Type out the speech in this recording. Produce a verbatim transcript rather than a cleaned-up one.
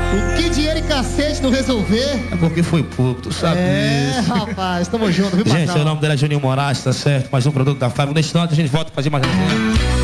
O que dinheiro e cacete não resolver? É porque foi pouco, tu sabe É, disso. rapaz, tamo junto, viu, Gente, patrão? o nome dela é Juninho Moraes, tá certo? Mais um produto da Flávia. Nesse instante a gente volta a fazer mais um.